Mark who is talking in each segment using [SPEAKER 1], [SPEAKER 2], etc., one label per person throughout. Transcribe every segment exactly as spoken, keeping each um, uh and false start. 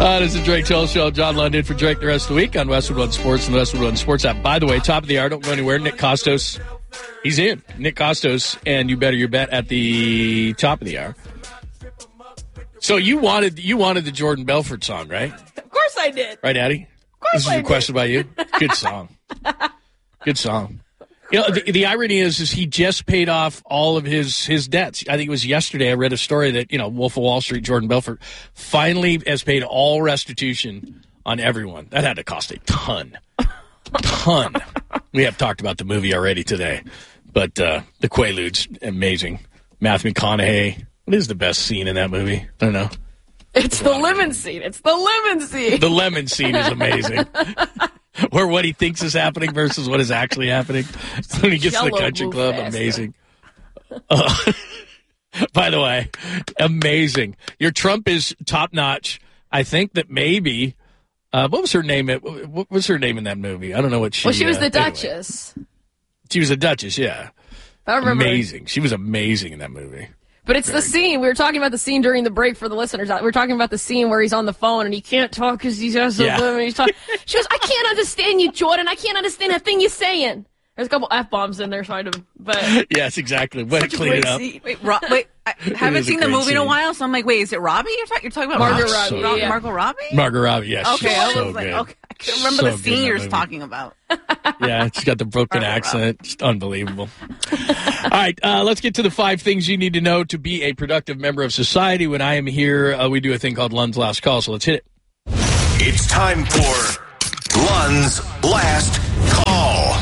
[SPEAKER 1] Uh, this is the Drake Hill Show. John London for Drake the rest of the week on Westwood One Sports and the Westwood One Sports app. By the way, top of the hour, don't go anywhere. Nick Costos, he's in. Nick Costos, and you better your bet at the top of the hour. So you wanted you wanted the Jordan Belfort song, right?
[SPEAKER 2] Of course I did.
[SPEAKER 1] Right, Addie?
[SPEAKER 2] Of course
[SPEAKER 1] This is
[SPEAKER 2] I
[SPEAKER 1] a
[SPEAKER 2] did.
[SPEAKER 1] question about you. Good song. Good song. You know, the, the irony is, is he just paid off all of his, his debts. I think it was yesterday I read a story that, you know, Wolf of Wall Street, Jordan Belfort, finally has paid all restitution on everyone. That had to cost a ton. ton. We have talked about the movie already today. But uh, the Quaaludes, amazing. Matthew McConaughey. What is the best scene in that movie? I don't know.
[SPEAKER 2] It's the lemon scene. It's the lemon scene.
[SPEAKER 1] The lemon scene is amazing. Where what he thinks is happening versus what is actually happening. When he gets to the
[SPEAKER 2] Jello
[SPEAKER 1] country
[SPEAKER 2] move
[SPEAKER 1] club,
[SPEAKER 2] faster.
[SPEAKER 1] amazing. Uh, by the way, amazing. Your Trump is top notch. I think that maybe, uh, what was her name? What was her name in that movie? I don't know what she.
[SPEAKER 2] Well, she was
[SPEAKER 1] uh,
[SPEAKER 2] the
[SPEAKER 1] anyway.
[SPEAKER 2] Duchess.
[SPEAKER 1] She was a Duchess, yeah.
[SPEAKER 2] I remember.
[SPEAKER 1] Amazing. She was amazing in that movie.
[SPEAKER 2] But it's the scene. We were talking about the scene during the break for the listeners. We were talking about the scene where he's on the phone and he can't talk because he's has
[SPEAKER 1] Yeah.
[SPEAKER 2] and he's talking. She goes, I can't understand you, Jordan. I can't understand a thing you're saying. There's a couple F-bombs in there, so I had to, but
[SPEAKER 1] Yes, exactly. Way to
[SPEAKER 3] Such a
[SPEAKER 1] clean
[SPEAKER 3] great
[SPEAKER 1] it up.
[SPEAKER 3] scene. Wait, Ro- wait, I haven't
[SPEAKER 1] is a
[SPEAKER 3] seen the
[SPEAKER 1] great
[SPEAKER 3] movie in a
[SPEAKER 1] scene.
[SPEAKER 3] while, so I'm like, wait, is it Robbie you're, talk- you're talking about?
[SPEAKER 2] Margot
[SPEAKER 3] Robbie?
[SPEAKER 2] Robbie,
[SPEAKER 3] Ro-
[SPEAKER 2] yeah.
[SPEAKER 3] Margot Robbie?
[SPEAKER 1] Margot Robbie, yes.
[SPEAKER 3] Okay,
[SPEAKER 1] she's
[SPEAKER 3] I was
[SPEAKER 1] so
[SPEAKER 3] like,
[SPEAKER 1] good.
[SPEAKER 3] okay, I can remember
[SPEAKER 1] So
[SPEAKER 3] the
[SPEAKER 1] good in
[SPEAKER 3] scene
[SPEAKER 1] that
[SPEAKER 3] you're
[SPEAKER 1] movie.
[SPEAKER 3] talking about.
[SPEAKER 1] Yeah, she's got the broken
[SPEAKER 3] Margot
[SPEAKER 1] accent. Just unbelievable. All right, uh, let's get to the five things you need to know to be a productive member of society. When I am here, uh, we do a thing called Lund's Last Call, so let's hit it.
[SPEAKER 4] It's time for Lund's Last Call.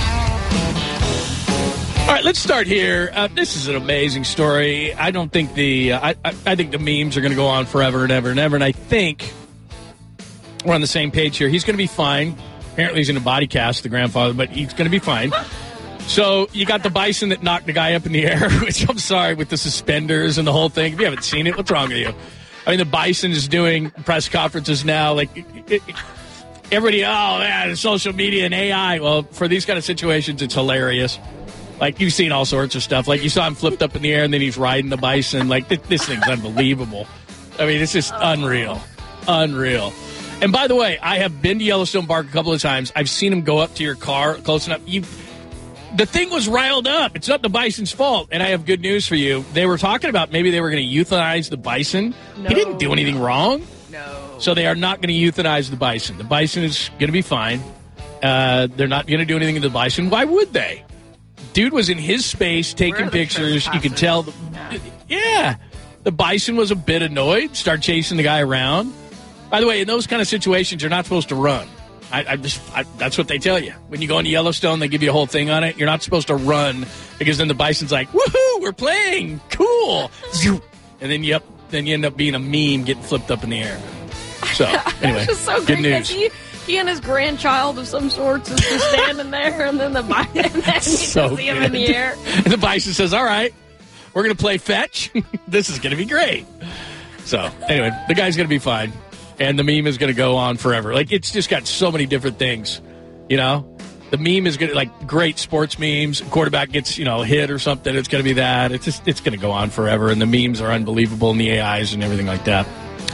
[SPEAKER 1] All right, let's start here. Uh, this is an amazing story. I don't think the uh, I, I I think the memes are going to go on forever and ever and ever. And I think we're on the same page here. He's going to be fine. Apparently, he's in a body cast, the grandfather, but he's going to be fine. So you got the bison that knocked the guy up in the air, which I'm sorry, with the suspenders and the whole thing. If you haven't seen it, what's wrong with you? I mean, the bison is doing press conferences now. Like it, it, everybody, oh man, social media and A I. Well, for these kind of situations, it's hilarious. Like, you've seen all sorts of stuff. Like, you saw him flipped up in the air, and then he's riding the bison. Like, th- this thing's unbelievable. I mean, it's just unreal. Unreal. And by the way, I have been to Yellowstone Park a couple of times. I've seen him go up to your car close enough. You, the thing was riled up. It's not the bison's fault. And I have good news for you. They were talking about maybe they were going to euthanize the bison.
[SPEAKER 2] No.
[SPEAKER 1] He didn't do anything wrong.
[SPEAKER 3] No.
[SPEAKER 1] So they are not going to euthanize the bison. The bison is going to be fine. Uh, they're not going to do anything to the bison. Why would they? Dude was in his space taking
[SPEAKER 3] Where are the
[SPEAKER 1] pictures. You could
[SPEAKER 3] trespassers?
[SPEAKER 1] tell. The, yeah. The bison was a bit annoyed. Start chasing the guy around. By the way, in those kind of situations, you're not supposed to run. I, I just I, that's what they tell you. When you go into Yellowstone, they give you a whole thing on it. You're not supposed to run because then the bison's like, "Woohoo, we're playing, cool!" And then you up, then you end up being a meme getting flipped up in the air. So anyway,
[SPEAKER 2] it's just so
[SPEAKER 1] good
[SPEAKER 2] great 'cause
[SPEAKER 1] news.
[SPEAKER 2] He, he and his grandchild of some sorts is just standing there, and then the bison, and then you
[SPEAKER 1] So
[SPEAKER 2] just see him in the
[SPEAKER 1] good.
[SPEAKER 2] air.
[SPEAKER 1] And the bison says, all right, we're going to play fetch. This is going to be great. So, anyway, the guy's going to be fine. And the meme is going to go on forever. Like, it's just got so many different things, you know? The meme is going to, like, great sports memes. Quarterback gets, you know, hit or something. It's going to be that. It's just, it's going to go on forever. And the memes are unbelievable and the A Is and everything like that.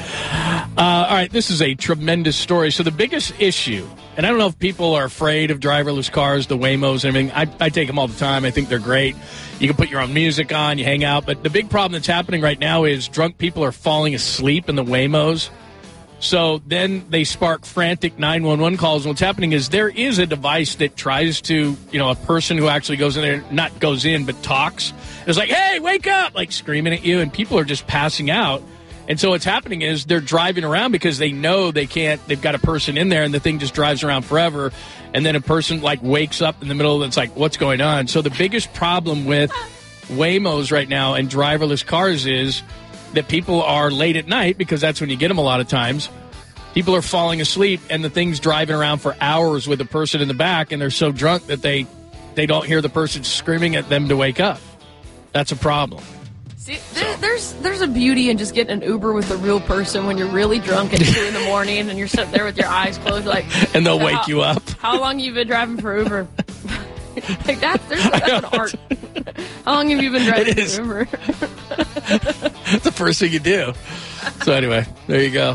[SPEAKER 1] Uh, all right, this is a tremendous story. So the biggest issue, and I don't know if people are afraid of driverless cars, the Waymos and everything. I, I take them all the time. I think they're great. You can put your own music on, you hang out. But the big problem that's happening right now is drunk people are falling asleep in the Waymos. So then they spark frantic nine one one calls. And what's happening is there is a device that tries to, you know, a person who actually goes in there, not goes in, but talks. It's like, hey, wake up, like screaming at you. And people are just passing out. And so what's happening is they're driving around because they know they can't, they've got a person in there and the thing just drives around forever. And then a person like wakes up in the middle and it's like, what's going on? So the biggest problem with Waymos right now and driverless cars is that people are late at night, because that's when you get them a lot of times. People are falling asleep and the thing's driving around for hours with a person in the back, and they're so drunk that they, they don't hear the person screaming at them to wake up. That's a problem.
[SPEAKER 2] See, there, there's there's a beauty in just getting an Uber with a real person when you're really drunk at two in the morning and you're sitting there with your eyes closed, like,
[SPEAKER 1] And they'll
[SPEAKER 2] how-
[SPEAKER 1] wake you up.
[SPEAKER 2] How long you been driving for Uber? Like that's there's, that's an art. How long have you been driving
[SPEAKER 1] It is.
[SPEAKER 2] for Uber?
[SPEAKER 1] It's the first thing you do. So anyway, there you go.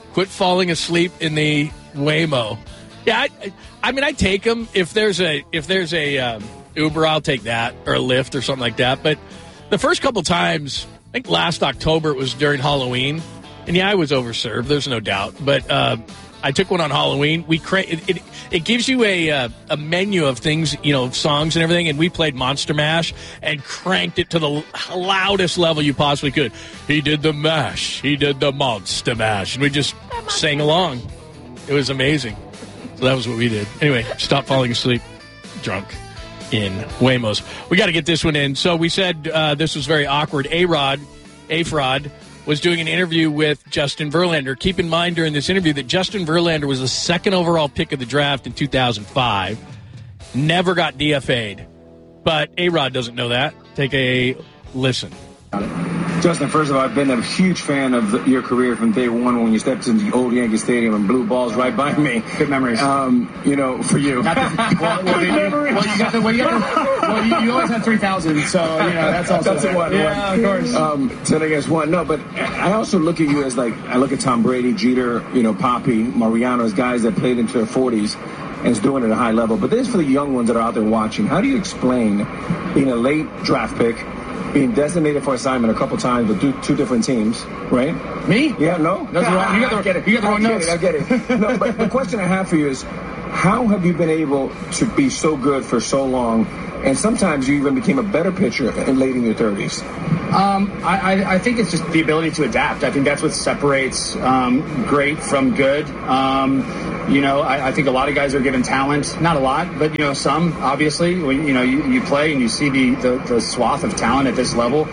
[SPEAKER 1] Quit falling asleep in the Waymo. Yeah, I, I mean, I take them if there's a if there's a um, Uber, I'll take that, or a Lyft or something like that. But the first couple times, I think last October it was during Halloween, and yeah, I was overserved. There's no doubt, but uh, I took one on Halloween. We cra- it, it it gives you a uh, a menu of things, you know, songs and everything, and we played Monster Mash and cranked it to the loudest level you possibly could. He did the mash, he did the Monster Mash, and we just sang along. It was amazing. So that was what we did. Anyway, stop falling asleep drunk in Waymos. We got to get this one in. So we said uh, this was very awkward. A-Rod, A-Fraud, was doing an interview with Justin Verlander. Keep in mind during this interview that Justin Verlander was the second overall pick of the draft in two thousand five. Never got D F A'd. But A-Rod doesn't know that. Take a listen.
[SPEAKER 5] Justin, first of all, I've been a huge fan of the, your career from day one when you stepped into the old Yankee Stadium and blew balls right by me.
[SPEAKER 6] Good memories.
[SPEAKER 5] Um, you know, for you.
[SPEAKER 6] Not the, well, well, you, well, you got the, well, you, got the, well you, you always had three thousand, so, you know, that's also
[SPEAKER 5] That's a one.
[SPEAKER 6] Yeah,
[SPEAKER 5] one.
[SPEAKER 6] of course.
[SPEAKER 5] Um, ten against one. No, but I also look at you as like, I look at Tom Brady, Jeter, you know, Poppy, Mariano as guys that played into their forties and is doing it at a high level. But this is for the young ones that are out there watching. How do you explain being a late draft pick, being designated for assignment a couple times with two, two different teams, right?
[SPEAKER 6] Me?
[SPEAKER 5] Yeah, no?
[SPEAKER 6] That's wrong. You got the,
[SPEAKER 5] I get it.
[SPEAKER 6] You got the wrong
[SPEAKER 5] I get
[SPEAKER 6] notes.
[SPEAKER 5] it. I get it. No, but the question I have for you is, how have you been able to be so good for so long, and sometimes you even became a better pitcher in late in your thirties?
[SPEAKER 6] Um, I, I, I think it's just the ability to adapt. I think that's what separates um, great from good. Um, you know, I, I think a lot of guys are given talent. Not a lot, but, you know, some, obviously. When, you know, you, you play and you see the, the, the swath of talent at this level.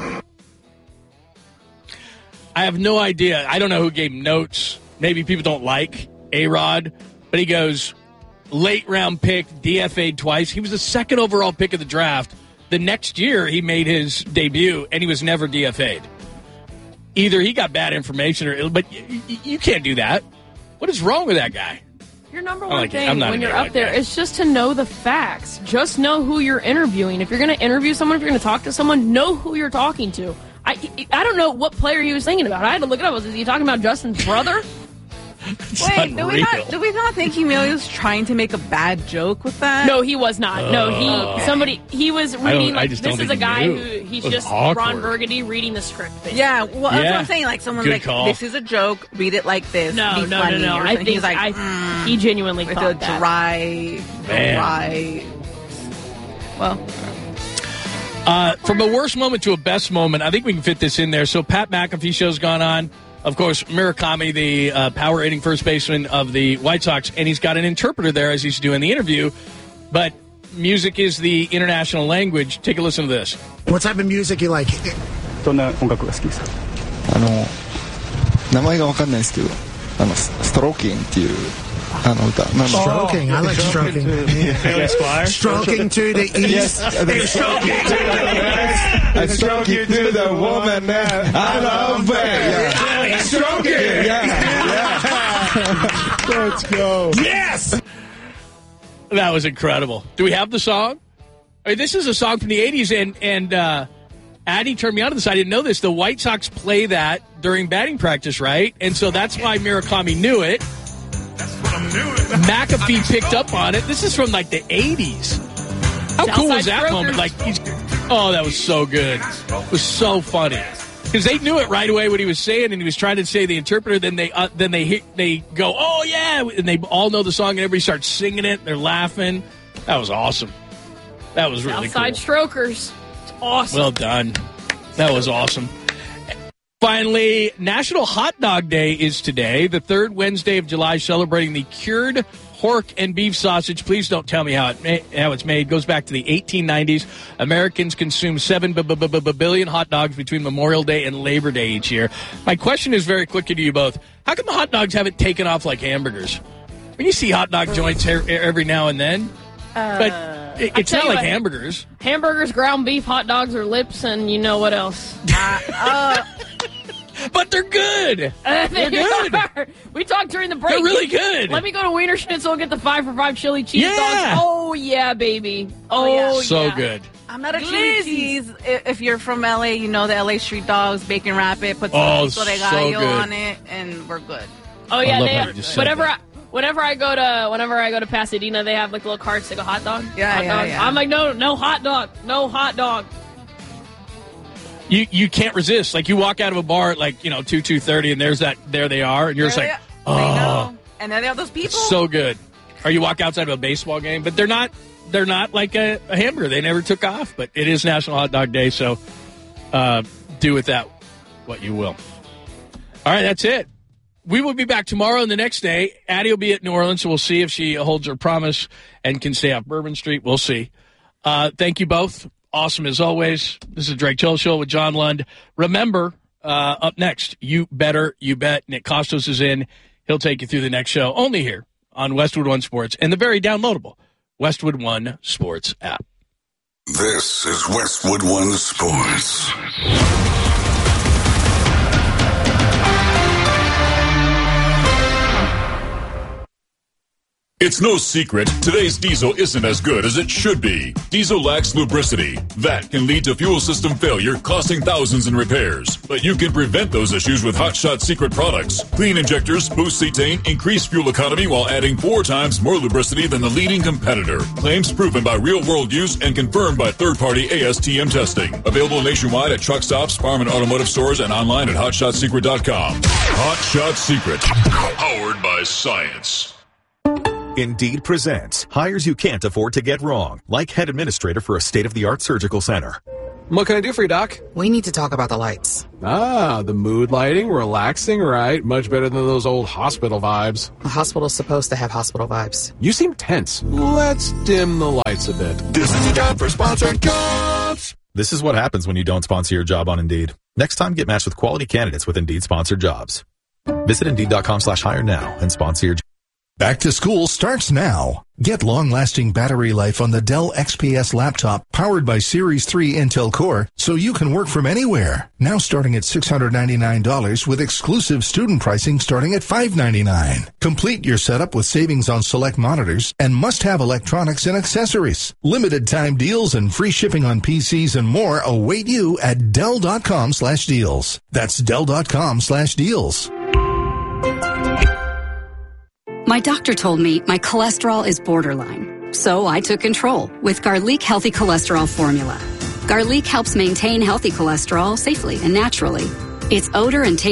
[SPEAKER 1] I have no idea. I don't know who gave notes. Maybe people don't like A-Rod, but he goes, late round pick, D F A'd twice. He was the second overall pick of the draft. The next year, he made his debut, and he was never D F A'd. Either he got bad information, or but you, you can't do that. What is wrong with that guy?
[SPEAKER 2] Your number
[SPEAKER 1] I
[SPEAKER 2] one
[SPEAKER 1] like it.
[SPEAKER 2] thing
[SPEAKER 1] I'm not
[SPEAKER 2] when
[SPEAKER 1] an
[SPEAKER 2] you're
[SPEAKER 1] A-Rod
[SPEAKER 2] up there
[SPEAKER 1] guy.
[SPEAKER 2] is just to know the facts. Just know who you're interviewing. If you're going to interview someone, if you're going to talk to someone, know who you're talking to. I I don't know what player he was thinking about. I had to look it up. Was he talking about Justin's brother?
[SPEAKER 3] Wait, do we
[SPEAKER 1] unreal.
[SPEAKER 3] not do we not think he maybe was trying to make a bad joke with that?
[SPEAKER 2] No, he was not. No, he
[SPEAKER 3] Okay.
[SPEAKER 2] somebody he was
[SPEAKER 1] don't-
[SPEAKER 2] reading.
[SPEAKER 1] I
[SPEAKER 2] Like,
[SPEAKER 1] just
[SPEAKER 2] this
[SPEAKER 1] don't
[SPEAKER 2] is
[SPEAKER 1] think
[SPEAKER 2] a
[SPEAKER 1] he
[SPEAKER 2] guy
[SPEAKER 1] knew.
[SPEAKER 2] who he's
[SPEAKER 1] It was
[SPEAKER 2] just
[SPEAKER 1] awkward.
[SPEAKER 2] Ron Burgundy reading the script. basically.
[SPEAKER 3] Yeah, well, that's
[SPEAKER 1] Yeah.
[SPEAKER 3] what I'm saying. Like someone's
[SPEAKER 1] Good
[SPEAKER 3] like,
[SPEAKER 1] call.
[SPEAKER 3] "This is a joke. Read it like this.
[SPEAKER 2] No,
[SPEAKER 3] Be
[SPEAKER 2] no, no,
[SPEAKER 3] funny,"
[SPEAKER 2] no.
[SPEAKER 3] or
[SPEAKER 2] I
[SPEAKER 3] something.
[SPEAKER 2] think
[SPEAKER 3] He's like,
[SPEAKER 2] I,
[SPEAKER 3] mm,
[SPEAKER 2] he genuinely
[SPEAKER 3] with a
[SPEAKER 2] thought that.
[SPEAKER 3] dry,
[SPEAKER 1] Man.
[SPEAKER 3] dry. Well,
[SPEAKER 1] Uh, from a worst moment to a best moment, I think we can fit this in there. So Pat McAfee show's gone on. Of course, Murakami, the uh, power hitting first baseman of the White Sox, and he's got an interpreter there as he's doing the interview. But music is the international language. Take a listen to this.
[SPEAKER 7] What type of music you like?
[SPEAKER 8] どんな音楽が好きですか？
[SPEAKER 9] あの名前がわかんないですけど、あのスストローキンっていうあの歌。なんだ
[SPEAKER 7] Stroking. I like stroking. Yeah.
[SPEAKER 8] Squire?
[SPEAKER 7] Stroking to the east.
[SPEAKER 9] I stroke you to the woman that I love. Yeah.
[SPEAKER 7] Stroking.
[SPEAKER 9] Yeah. Yeah. Let's go.
[SPEAKER 7] Yes.
[SPEAKER 1] That was incredible. Do we have the song? I mean, this is a song from the eighties, and, and uh, Addie turned me on to this. I didn't know this. The White Sox play that during batting practice, right? And so that's why Murakami knew it. McAfee picked up on it. This is from, like, the eighties. How cool was that
[SPEAKER 2] Southside
[SPEAKER 1] moment? Like, he's, oh, that was so good. It was so funny. Because they knew it right away what he was saying, and he was trying to say the interpreter. Then they uh, then they hit, they go, oh, yeah, and they all know the song, and everybody starts singing it. They're laughing. That was awesome. That was really
[SPEAKER 2] Outside
[SPEAKER 1] cool.
[SPEAKER 2] strokers. It's awesome.
[SPEAKER 1] Well done. That was awesome. Finally, National Hot Dog Day is today, the third Wednesday of July, celebrating the cured pork and beef sausage. Please don't tell me how it ma- how it's made. It goes back to the eighteen nineties. Americans consume seven billion hot dogs between Memorial Day and Labor Day each year. My question is very quickly to you both. How come the hot dogs haven't taken off like hamburgers? When you see hot dog joints her- every now and then, but it, it's
[SPEAKER 2] tell
[SPEAKER 1] not
[SPEAKER 2] you
[SPEAKER 1] like
[SPEAKER 2] what.
[SPEAKER 1] hamburgers.
[SPEAKER 2] Hamburgers, ground beef, hot dogs, or lips, and you know what else.
[SPEAKER 1] But they're good.
[SPEAKER 2] Uh, they
[SPEAKER 1] They're good.
[SPEAKER 2] are. We talked during the break.
[SPEAKER 1] They're really good.
[SPEAKER 2] Let me go to Wiener Schnitzel and get the five for five chili cheese
[SPEAKER 1] Yeah.
[SPEAKER 2] dogs. Oh, yeah, baby. Oh,
[SPEAKER 3] yeah.
[SPEAKER 1] So
[SPEAKER 2] yeah.
[SPEAKER 1] good.
[SPEAKER 3] I'm not a chili
[SPEAKER 2] Glizzy.
[SPEAKER 3] cheese. I- If you're from L A, you know the L A street dogs, bacon wrap it, put some
[SPEAKER 1] Oh,
[SPEAKER 3] pico de
[SPEAKER 1] so
[SPEAKER 3] gallo
[SPEAKER 1] good.
[SPEAKER 3] on it, and we're good.
[SPEAKER 2] Oh yeah,
[SPEAKER 1] I love
[SPEAKER 2] they
[SPEAKER 1] how
[SPEAKER 2] have,
[SPEAKER 1] you just said
[SPEAKER 2] whenever
[SPEAKER 1] that.
[SPEAKER 2] I whenever I go to whenever I go to Pasadena, they have like little carts to go hot dog.
[SPEAKER 3] Yeah,
[SPEAKER 2] hot
[SPEAKER 3] yeah,
[SPEAKER 2] dog.
[SPEAKER 3] yeah.
[SPEAKER 2] I'm like, no, no hot dog, no hot dog.
[SPEAKER 1] You you can't resist. Like you walk out of a bar at like you know two two thirty, and there's that there they are, and you're just
[SPEAKER 3] There
[SPEAKER 1] like,
[SPEAKER 3] they are. I
[SPEAKER 1] oh,
[SPEAKER 3] know. And then they have those people.
[SPEAKER 1] so good. Or you walk outside of a baseball game, but they're not they're not like a, a hamburger. They never took off, but it is National Hot Dog Day, so uh, do with that what you will. All right, that's it. We will be back tomorrow and the next day. Addie will be at New Orleans, so we'll see if she holds her promise and can stay off Bourbon Street. We'll see. Uh, thank you both. Awesome as always. This is Drake Chill Show with John Lund. Remember, uh, up next, You Better You Bet. Nick Costos is in. He'll take you through the next show only here on Westwood One Sports and the very downloadable Westwood One Sports app.
[SPEAKER 4] This is Westwood One Sports.
[SPEAKER 10] It's no secret, today's diesel isn't as good as it should be. Diesel lacks lubricity. That can lead to fuel system failure, costing thousands in repairs. But you can prevent those issues with Hot Shot Secret products. Clean injectors, boost cetane, increase fuel economy while adding four times more lubricity than the leading competitor. Claims proven by real-world use and confirmed by third-party A S T M testing. Available nationwide at truck stops, farm and automotive stores, and online at hot shot secret dot com. Hot Shot Secret. Powered by science.
[SPEAKER 11] Indeed presents hires you can't afford to get wrong, like head administrator for a state-of-the-art surgical center.
[SPEAKER 12] What can I do for you, Doc?
[SPEAKER 13] We need to talk about the lights.
[SPEAKER 12] Ah, the mood lighting, relaxing, right? Much better than those old hospital vibes.
[SPEAKER 13] A hospital's supposed to have hospital vibes.
[SPEAKER 12] You seem tense. Let's dim the lights a bit.
[SPEAKER 11] This is the time for sponsored jobs. This is what happens when you don't sponsor your job on Indeed. Next time, get matched with quality candidates with Indeed sponsored jobs. Visit Indeed.com slash hire now and sponsor your job.
[SPEAKER 14] Back to school starts now. Get long-lasting battery life on the Dell X P S laptop powered by Series three Intel Core so you can work from anywhere. Now starting at six hundred ninety-nine dollars with exclusive student pricing starting at five hundred ninety-nine dollars. Complete your setup with savings on select monitors and must-have electronics and accessories. Limited time deals and free shipping on P Cs and more await you at Dell.com slash deals. That's Dell.com slash deals.
[SPEAKER 15] My doctor told me my cholesterol is borderline, so I took control with Garlic Healthy Cholesterol Formula. Garlic helps maintain healthy cholesterol safely and naturally. Its odor and taste